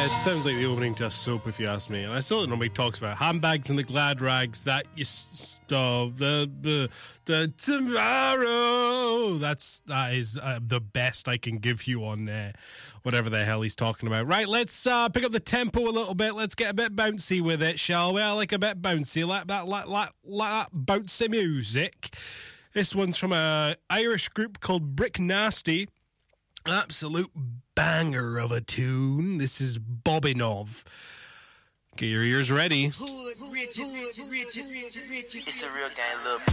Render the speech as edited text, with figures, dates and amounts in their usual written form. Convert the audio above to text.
Yeah, it sounds like the opening to a soap, if you ask me. And I still don't know what he talks about. Handbags and the glad rags that you stole. The tomorrow. That is the best I can give you on whatever the hell he's talking about. Right, let's pick up the tempo a little bit. Let's get a bit bouncy with it, shall we? I like a bit bouncy, like that bouncy music. This one's from an Irish group called Brick Nasty. Absolute banger of a tune. This is Bobinov. Get your ears ready. It's a real gang, look.